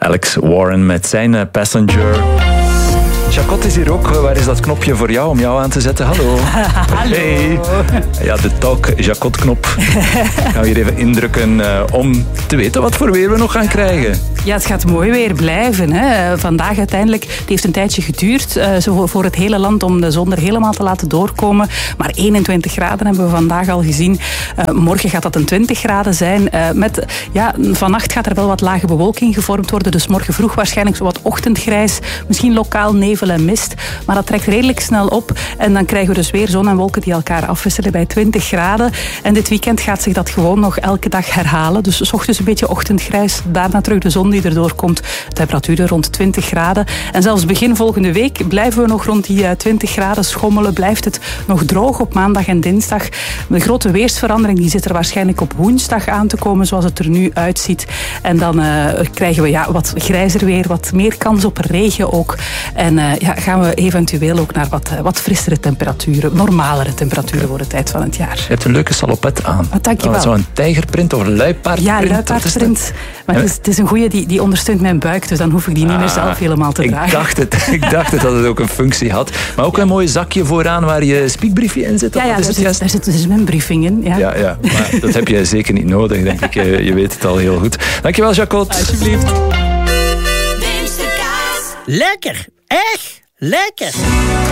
Alex Warren met zijn Passenger. Jacot is hier ook. Waar is dat knopje voor jou om jou aan te zetten? Hallo. Hallo. Hey. Ja, de Talk Jacot-knop. Gaan we hier even indrukken om te weten wat voor weer we nog gaan krijgen. Ja, het gaat mooi weer blijven. Hè. Vandaag uiteindelijk, het heeft een tijdje geduurd voor het hele land om de zon er helemaal te laten doorkomen. Maar 21 graden hebben we vandaag al gezien. Morgen gaat dat een 20 graden zijn. Vannacht gaat er wel wat lage bewolking gevormd worden. Dus morgen vroeg waarschijnlijk zo wat ochtendgrijs. Misschien lokaal nevel en mist. Maar dat trekt redelijk snel op. En dan krijgen we dus weer zon en wolken die elkaar afwisselen bij 20 graden. En dit weekend gaat zich dat gewoon nog elke dag herhalen. Dus 's ochtends een beetje ochtendgrijs. Daarna terug de zon die erdoor komt. Temperaturen rond 20 graden. En zelfs begin volgende week blijven we nog rond die 20 graden schommelen. Blijft het nog droog op maandag en dinsdag. De grote weersverandering die zit er waarschijnlijk op woensdag aan te komen, zoals het er nu uitziet. En dan krijgen we wat grijzer weer, wat meer kans op regen ook. En gaan we eventueel ook naar wat frissere temperaturen, normalere temperaturen voor de tijd van het jaar. Je hebt een leuke salopet aan. Dankjewel. Zo'n tijgerprint of een luipaardprint. Ja, luipaardprint. Maar het is een goeie die ondersteunt mijn buik, dus dan hoef ik die niet meer zelf helemaal te dragen. Ik dacht het dat het ook een functie had. Maar ook een mooi zakje vooraan waar je speakbriefje in zit. Ja, daar zit dus mijn briefing in. Ja, maar dat heb je zeker niet nodig, denk ik. Je weet het al heel goed. Dankjewel, Jacot. Alsjeblieft. Lekker, echt lekker.